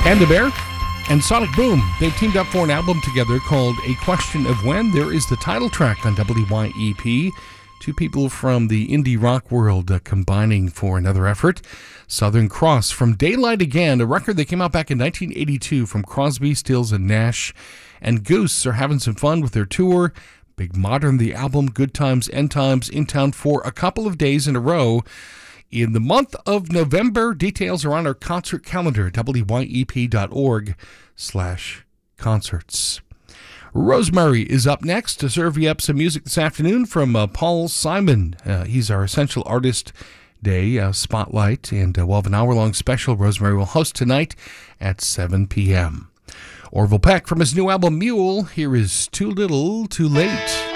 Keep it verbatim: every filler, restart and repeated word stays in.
And the Bear and Sonic Boom, they've teamed up for an album together called A Question of When. There is the title track on W Y E P. Two people from the indie rock world uh, combining for another effort. Southern Cross from Daylight Again, a record that came out back in nineteen eighty-two from Crosby, Stills, and Nash. And Goose are having some fun with their tour. Big Modern, the album, Good Times, End Times, in town for a couple of days in a row in the month of November. Details are on our concert calendar, W Y E P dot org slash concerts. Rosemary is up next to serve you up some music this afternoon from uh, Paul Simon. Uh, he's our Essential Artist Day uh, spotlight, and uh, we'll have an hour-long special Rosemary will host tonight at seven p.m. Orville Peck from his new album Mule. Here is Too Little, Too Late.